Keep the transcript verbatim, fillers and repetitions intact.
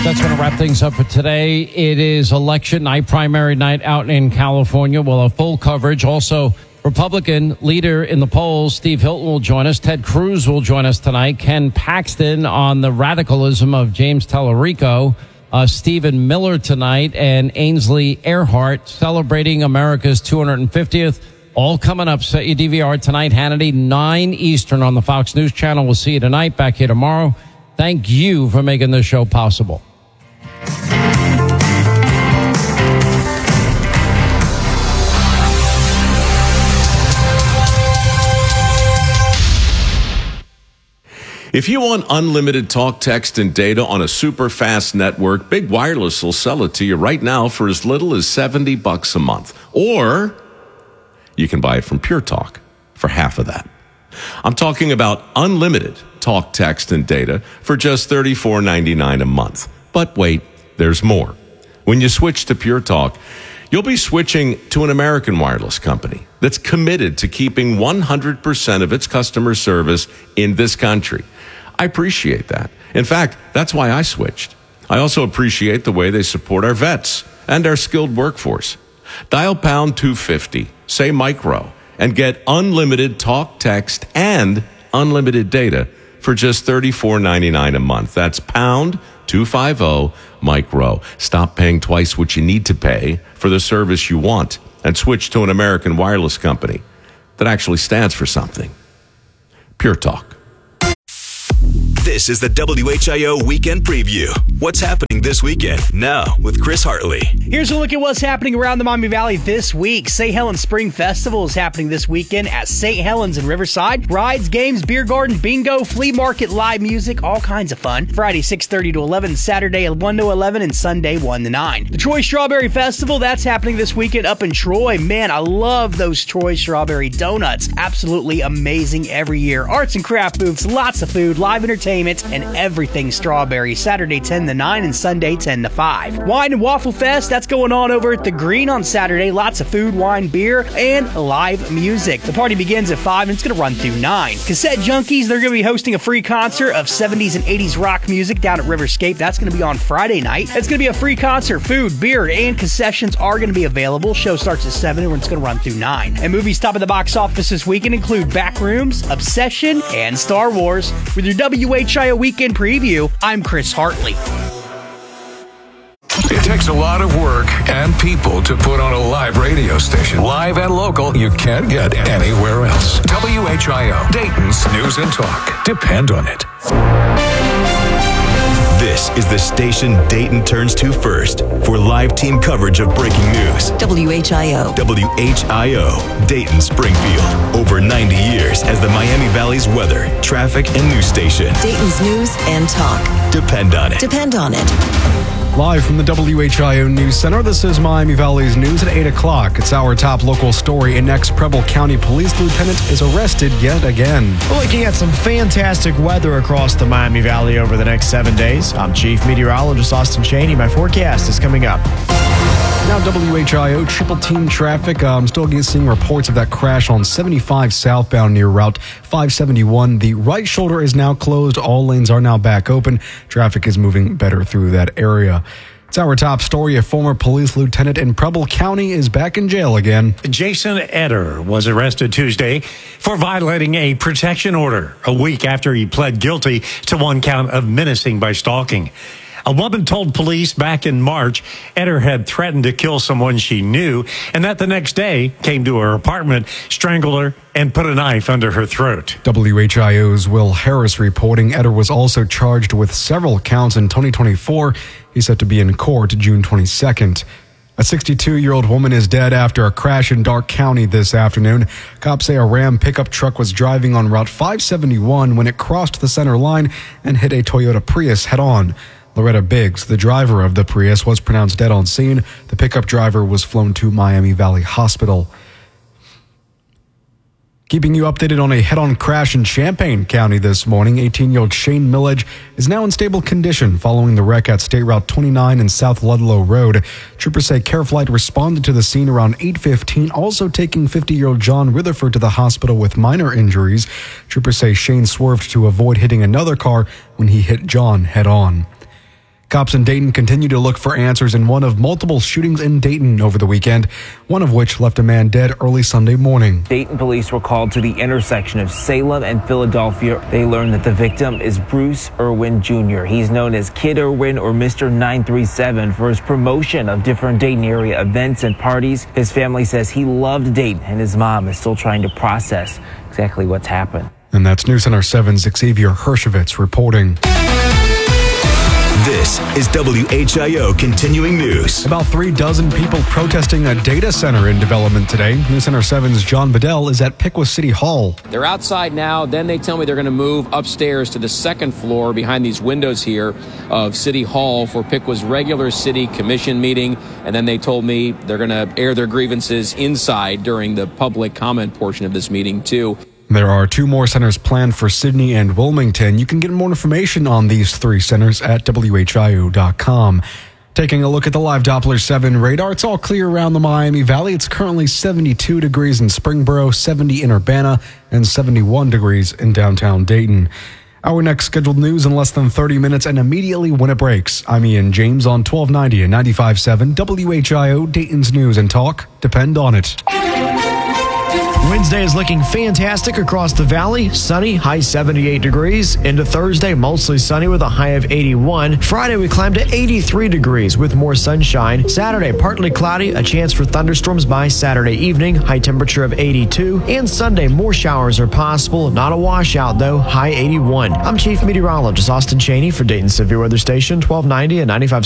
That's going to wrap things up for today. It is election night, primary night out in California. We'll have full coverage. Also, Republican leader in the polls, Steve Hilton, will join us. Ted Cruz will join us tonight. Ken Paxton on the radicalism of James Tallarico. Uh, Stephen Miller tonight, and Ainsley Earhart celebrating America's two hundred fiftieth. All coming up. Set your D V R tonight. Hannity, nine Eastern on the Fox News Channel. We'll see you tonight. Back here tomorrow. Thank you for making this show possible. If you want unlimited talk, text, and data on a super fast network, Big Wireless will sell it to you right now for as little as seventy bucks a month. Or you can buy it from Pure Talk for half of that. I'm talking about unlimited talk, text, and data for just thirty-four ninety-nine a month. But wait, there's more. When you switch to Pure Talk, you'll be switching to an American wireless company that's committed to keeping one hundred percent of its customer service in this country. I appreciate that. In fact, that's why I switched. I also appreciate the way they support our vets and our skilled workforce. Dial pound two fifty, say micro, and get unlimited talk, text, and unlimited data for just thirty-four ninety-nine a month. That's pound two fifty micro. Stop paying twice what you need to pay for the service you want and switch to an American wireless company that actually stands for something. Pure Talk. This is the W H I O Weekend Preview. What's happening this weekend? Now with Chris Hartley. Here's a look at what's happening around the Miami Valley this week. Saint Helens Spring Festival is happening this weekend at Saint Helens in Riverside. Rides, games, beer garden, bingo, flea market, live music, all kinds of fun. Friday six thirty to eleven, Saturday one to eleven, and Sunday one to nine. The Troy Strawberry Festival, that's happening this weekend up in Troy. Man, I love those Troy Strawberry donuts. Absolutely amazing every year. Arts and craft booths, lots of food, live entertainment, and everything strawberry. Saturday ten to nine and Sunday ten to five. Wine and Waffle Fest, that's going on over at the Green on Saturday. Lots of food, wine, beer, and live music. The party begins at five and it's going to run through nine. Cassette Junkies, they're going to be hosting a free concert of seventies and eighties rock music down at Riverscape. That's going to be on Friday night. It's going to be a free concert. Food, beer, and concessions are going to be available. Show starts at seven and it's going to run through nine. And movies top of the box office this weekend include Backrooms, Obsession, and Star Wars. With your W H I O Weekend Preview, I'm Chris Hartley. It takes a lot of work and people to put on a live radio station. Live and local, you can't get anywhere else. W H I O, Dayton's News and Talk. Depend on it. This is the station Dayton turns to first for live team coverage of breaking news. W H I O. W H I O, Dayton Springfield. Over ninety years as the Miami Valley's weather, traffic, and news station. Dayton's News and Talk. Depend on it. Depend on it. Live from the W H I O News Center, this is Miami Valley's News at eight o'clock. It's our top local story. An ex-Preble County Police Lieutenant is arrested yet again. We're looking at some fantastic weather across the Miami Valley over the next seven days. I'm Chief Meteorologist Austin Cheney. My forecast is coming up. Now W H I O triple team traffic. I'm um, still seeing reports of that crash on seventy-five southbound near Route five seventy-one. The right shoulder is now closed. All lanes are now back open. Traffic is moving better through that area. It's our top story. A former police lieutenant in Preble County is back in jail again. Jason Eder was arrested Tuesday for violating a protection order a week after he pled guilty to one count of menacing by stalking. A woman told police back in March Eder had threatened to kill someone she knew, and that the next day came to her apartment, strangled her, and put a knife under her throat. W H I O's Will Harris reporting Eder was also charged with several counts in twenty twenty-four. He's set to be in court June twenty-second. A sixty-two-year-old woman is dead after a crash in Darke County this afternoon. Cops say a Ram pickup truck was driving on Route five seventy-one when it crossed the center line and hit a Toyota Prius head-on. Loretta Biggs, the driver of the Prius, was pronounced dead on scene. The pickup driver was flown to Miami Valley Hospital. Keeping you updated on a head-on crash in Champaign County this morning, eighteen-year-old Shane Millage is now in stable condition following the wreck at State Route twenty-nine and South Ludlow Road. Troopers say Care Flight responded to the scene around eight fifteen, also taking fifty-year-old John Rutherford to the hospital with minor injuries. Troopers say Shane swerved to avoid hitting another car when he hit John head-on. Cops in Dayton continue to look for answers in one of multiple shootings in Dayton over the weekend, one of which left a man dead early Sunday morning. Dayton police were called to the intersection of Salem and Philadelphia. They learned that the victim is Bruce Irwin Junior He's known as Kid Irwin or Mister nine three seven for his promotion of different Dayton area events and parties. His family says he loved Dayton, and his mom is still trying to process exactly what's happened. And that's News Center seven's Xavier Hershevitz reporting. This is W H I O Continuing News. About three dozen people protesting a data center in development today. News Center seven's John Vidal is at Piqua City Hall. They're outside now. Then they tell me they're going to move upstairs to the second floor behind these windows here of City Hall for Piqua's regular city commission meeting. And then they told me they're going to air their grievances inside during the public comment portion of this meeting, too. There are two more centers planned for Sydney and Wilmington. You can get more information on these three centers at W H I O dot com. Taking a look at the live Doppler seven radar, it's all clear around the Miami Valley. It's currently seventy-two degrees in Springboro, seventy in Urbana, and seventy-one degrees in downtown Dayton. Our next scheduled news in less than thirty minutes and immediately when it breaks. I'm Ian James on twelve ninety and ninety-five point seven W H I O, Dayton's News and Talk. Depend on it. Wednesday is looking fantastic across the valley. Sunny, high seventy-eight degrees. Into Thursday, mostly sunny with a high of eighty-one. Friday, we climb to eighty-three degrees with more sunshine. Saturday, partly cloudy, a chance for thunderstorms by Saturday evening, high temperature of eighty-two. And Sunday, more showers are possible. Not a washout, though, high eighty-one. I'm Chief Meteorologist Austin Cheney for Dayton Severe Weather Station, twelve ninety and ninety-five.